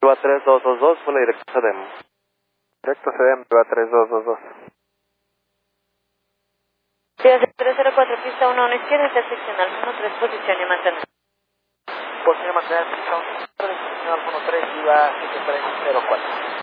Viva 3222, fue la dirección CEDEM. Directo CDM, Viva 3222. Viva 304, pista 1 a una izquierda, interseccional 13, posición y mantener. Posición mantener, pista 1, dirección al 13, Viva 7304.